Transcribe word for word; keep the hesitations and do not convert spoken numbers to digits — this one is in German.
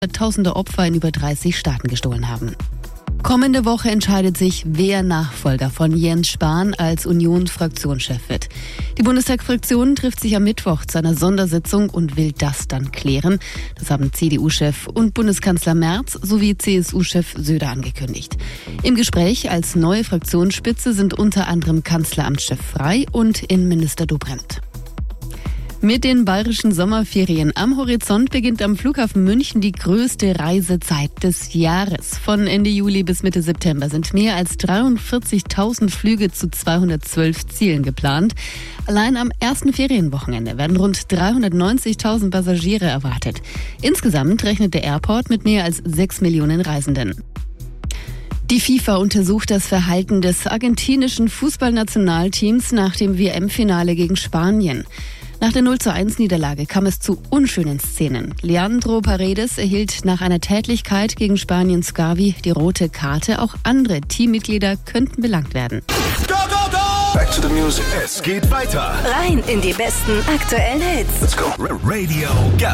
Tausende Opfer in über dreißig Staaten gestohlen haben. Kommende Woche entscheidet sich, wer Nachfolger von Jens Spahn als Union-Fraktionschef wird. Die Bundestagsfraktion trifft sich am Mittwoch zu einer Sondersitzung und will das dann klären. Das haben C D U-Chef und Bundeskanzler Merz sowie C S U-Chef Söder angekündigt. Im Gespräch als neue Fraktionsspitze sind unter anderem Kanzleramtschef Frey und Innenminister Dobrindt. Mit den bayerischen Sommerferien am Horizont beginnt am Flughafen München die größte Reisezeit des Jahres. Von Ende Juli bis Mitte September sind mehr als dreiundvierzigtausend Flüge zu zweihundertzwölf Zielen geplant. Allein am ersten Ferienwochenende werden rund dreihundertneunzigtausend Passagiere erwartet. Insgesamt rechnet der Airport mit mehr als sechs Millionen Reisenden. Die FIFA untersucht das Verhalten des argentinischen Fußballnationalteams nach dem W M-Finale gegen Spanien. Nach der null zu eins Niederlage kam es zu unschönen Szenen. Leandro Paredes erhielt nach einer Tätlichkeit gegen Spaniens Gavi die rote Karte. Auch andere Teammitglieder könnten belangt werden. Go, go, go! Back to the music. Es geht weiter. Rein in die besten aktuellen Hits. Let's go. Radio